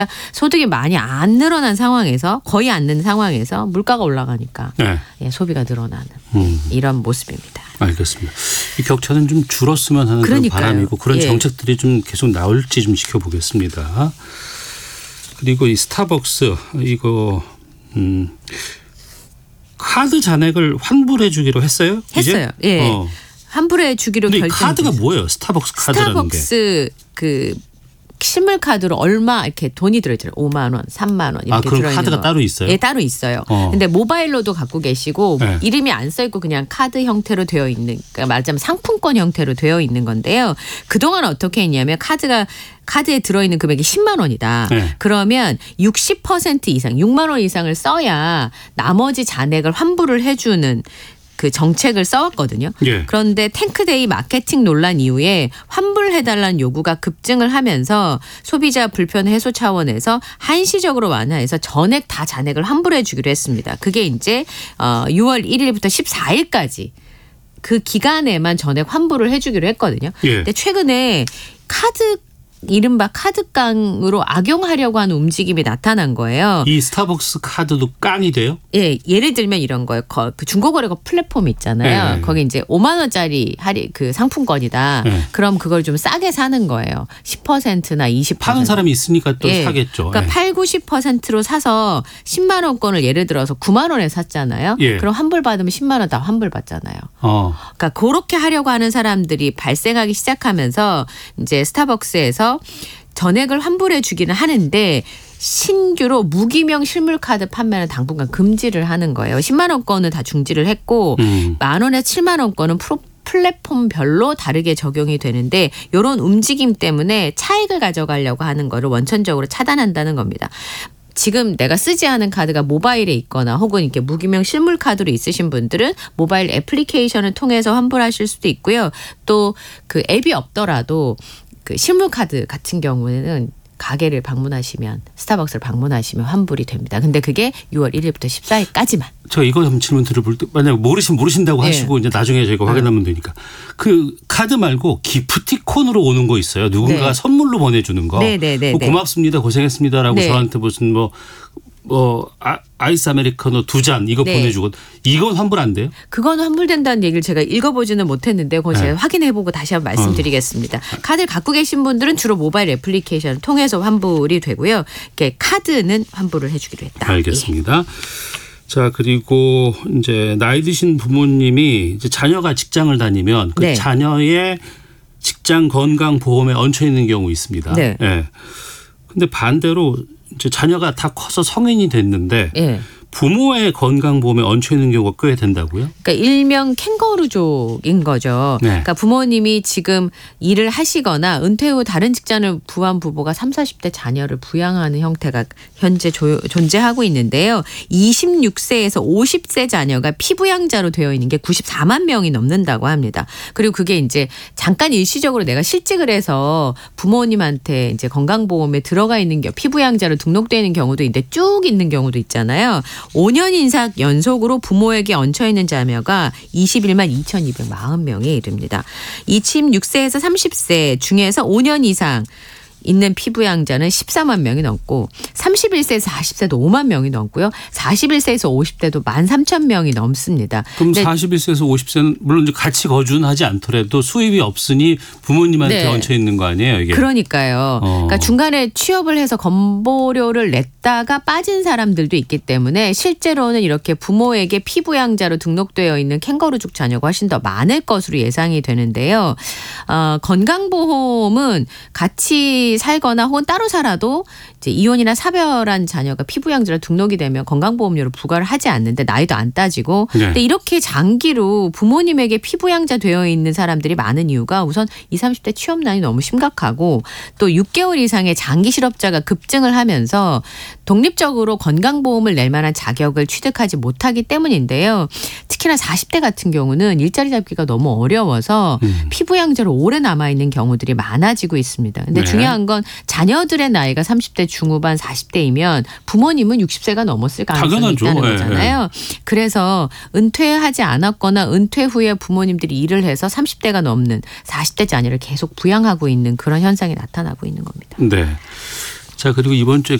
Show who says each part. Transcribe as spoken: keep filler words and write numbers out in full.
Speaker 1: 소득이 많이 안 늘어난 상황에서 거의 안 는 상황에서 물가가 올라가니까
Speaker 2: 네.
Speaker 1: 예, 소비가 늘어나는
Speaker 2: 음.
Speaker 1: 이런 모습입니다.
Speaker 2: 알겠습니다. 이 격차는 좀 줄었으면 하는 그런 바람이고 그런
Speaker 1: 예.
Speaker 2: 정책들이 좀 계속 나올지 좀 지켜보겠습니다. 그리고 이 스타벅스 이거 음, 카드 잔액을 환불해 주기로 했어요?
Speaker 1: 했어요.
Speaker 2: 이제?
Speaker 1: 예.
Speaker 2: 어.
Speaker 1: 환불해 주기로
Speaker 2: 근데 이
Speaker 1: 결정.
Speaker 2: 카드가 뭐예요? 스타벅스 카드라는 게.
Speaker 1: 스타벅스 그 실물 카드로 얼마 이렇게 돈이 들어있잖아요. 오만 원, 삼만 원 이렇게
Speaker 2: 아, 그럼
Speaker 1: 들어있는
Speaker 2: 카드가
Speaker 1: 거.
Speaker 2: 따로 있어요?
Speaker 1: 예, 따로 있어요.
Speaker 2: 어.
Speaker 1: 근데 모바일로도 갖고 계시고
Speaker 2: 네.
Speaker 1: 이름이 안 써 있고 그냥 카드 형태로 되어 있는, 그러니까 말하자면 상품권 형태로 되어 있는 건데요. 그동안 어떻게 했냐면 카드가 카드에 들어있는 금액이 십만 원이다.
Speaker 2: 네.
Speaker 1: 그러면 육십 퍼센트 이상, 육만 원 이상을 써야 나머지 잔액을 환불을 해주는 그 정책을 써왔거든요.
Speaker 2: 예.
Speaker 1: 그런데 탱크데이 마케팅 논란 이후에 환불해달라는 요구가 급증을 하면서 소비자 불편 해소 차원에서 한시적으로 완화해서 전액 다 잔액을 환불해 주기로 했습니다. 그게 이제 유월 일일부터 십사일까지 그 기간에만 전액 환불을 해주기로 했거든요.
Speaker 2: 예.
Speaker 1: 근데 최근에 카드 이른바 카드깡으로 악용하려고 하는 움직임이 나타난 거예요.
Speaker 2: 이 스타벅스 카드도 깡이 돼요?
Speaker 1: 예, 예를 들면 이런 거예요. 거, 그 중고거래가 플랫폼 있잖아요.
Speaker 2: 네.
Speaker 1: 거기 이제 오만 원짜리 할인 그 상품권이다.
Speaker 2: 네.
Speaker 1: 그럼 그걸 좀 싸게 사는 거예요. 십 퍼센트나 이십 퍼센트.
Speaker 2: 파는 사람이 있으니까 또
Speaker 1: 예.
Speaker 2: 사겠죠.
Speaker 1: 그러니까
Speaker 2: 예.
Speaker 1: 팔, 구십 퍼센트로 사서 십만 원권을 예를 들어서 구만 원에 샀잖아요.
Speaker 2: 예.
Speaker 1: 그럼 환불 받으면 십만 원 다 환불 받잖아요.
Speaker 2: 어.
Speaker 1: 그러니까 그렇게 하려고 하는 사람들이 발생하기 시작하면서 이제 스타벅스에서 전액을 환불해 주기는 하는데 신규로 무기명 실물카드 판매는 당분간 금지를 하는 거예요. 십만 원권은 다 중지를 했고
Speaker 2: 음.
Speaker 1: 만 원에 칠만 원권은 프로 플랫폼별로 다르게 적용이 되는데 이런 움직임 때문에 차익을 가져가려고 하는 거를 원천적으로 차단한다는 겁니다. 지금 내가 쓰지 않은 카드가 모바일에 있거나 혹은 이렇게 무기명 실물 카드로 있으신 분들은 모바일 애플리케이션을 통해서 환불하실 수도 있고요. 또 그 앱이 없더라도 그 실물 카드 같은 경우에는 가게를 방문하시면 스타벅스를 방문하시면 환불이 됩니다. 근데 그게 유월 일일부터 십사일까지만.
Speaker 2: 저 이거 한번 질문 드려볼 때 만약 모르시면 모르신다고
Speaker 1: 네.
Speaker 2: 하시고 이제 나중에 저희가 확인하면 되니까 그 카드 말고 기프티콘으로 오는 거 있어요. 누군가
Speaker 1: 네.
Speaker 2: 선물로 보내주는 거.
Speaker 1: 네, 네, 네,
Speaker 2: 뭐
Speaker 1: 네.
Speaker 2: 고맙습니다, 고생했습니다라고
Speaker 1: 네.
Speaker 2: 저한테 무슨 뭐. 뭐 아, 아이스 아메리카노 두 잔 이거
Speaker 1: 네.
Speaker 2: 보내주고 이건 환불 안 돼요?
Speaker 1: 그건 환불된다는 얘기를 제가 읽어보지는 못했는데 그건 제가
Speaker 2: 네.
Speaker 1: 확인해보고 다시 한번 말씀드리겠습니다. 어. 카드를 갖고 계신 분들은 주로 모바일 애플리케이션을 통해서 환불이 되고요. 이렇게 카드는 환불을 해주기로 했다.
Speaker 2: 알겠습니다. 예. 자, 그리고 이제 나이 드신 부모님이 이제 자녀가 직장을 다니면 그
Speaker 1: 네.
Speaker 2: 자녀의 직장 건강 보험에 얹혀 있는 경우 있습니다.
Speaker 1: 네.
Speaker 2: 예. 근데 반대로 이제 자녀가 다 커서 성인이 됐는데
Speaker 1: 예.
Speaker 2: 부모의 건강보험에 얹혀 있는 경우가 꽤 된다고요?
Speaker 1: 그러니까 일명 캥거루족인 거죠.
Speaker 2: 네.
Speaker 1: 그러니까 부모님이 지금 일을 하시거나 은퇴 후 다른 직장을 구한 부부가 삼사십 대 자녀를 부양하는 형태가 현재 조, 존재하고 있는데요. 이십육 세에서 오십 세 자녀가 피부양자로 되어 있는 게 구십사만 명이 넘는다고 합니다. 그리고 그게 이제 잠깐 일시적으로 내가 실직을 해서 부모님한테 이제 건강보험에 들어가 있는 게 피부양자로 등록되어 있는 경우도 있는데 쭉 있는 경우도 있잖아요. 오 년 이상 연속으로 부모에게 얹혀있는 자녀가 이십일만 이천이백사십 명에 이릅니다. 이십육 세에서 삼십 세 중에서 오 년 이상 있는 피부양자는 십사만 명이 넘고 삼십일 세에서 사십 세도 오만 명이 넘고요. 사십일 세에서 오십 대도 만 삼천 명이 넘습니다.
Speaker 2: 그럼 사십일 세에서 오십 세는 물론 이제 같이 거주는 하지 않더라도 수입이 없으니 부모님한테
Speaker 1: 네.
Speaker 2: 얹혀 있는 거 아니에요, 이게?
Speaker 1: 그러니까요.
Speaker 2: 어.
Speaker 1: 그러니까 중간에 취업을 해서 건보료를 냈다가 빠진 사람들도 있기 때문에 실제로는 이렇게 부모에게 피부양자로 등록되어 있는 캥거루족 자녀가 훨씬 더 많을 것으로 예상이 되는데요. 어, 건강보험은 같이 살거나 혹은 따로 살아도 이제 이혼이나 사별한 자녀가 피부양자로 등록이 되면 건강보험료를 부과를 하지 않는데 나이도 안 따지고
Speaker 2: 네.
Speaker 1: 근데 이렇게 장기로 부모님에게 피부양자 되어 있는 사람들이 많은 이유가 우선 이십, 삼십 대 취업난이 너무 심각하고 또 육 개월 이상의 장기 실업자가 급증을 하면서 독립적으로 건강보험을 낼 만한 자격을 취득하지 못하기 때문인데요. 특히나 사십 대 같은 경우는 일자리 잡기가 너무 어려워서
Speaker 2: 음.
Speaker 1: 피부양자로 오래 남아있는 경우들이 많아지고 있습니다. 근데
Speaker 2: 네.
Speaker 1: 중요한 건 자녀들의 나이가 삼십 대 중후반 사십 대이면 부모님은 육십 세가 넘었을 가능성이
Speaker 2: 당연하죠.
Speaker 1: 있다는
Speaker 2: 네,
Speaker 1: 거잖아요. 그래서 은퇴하지 않았거나 은퇴 후에 부모님들이 일을 해서 삼십 대가 넘는 사십 대 자녀를 계속 부양하고 있는 그런 현상이 나타나고 있는 겁니다.
Speaker 2: 네. 자, 그리고 이번 주에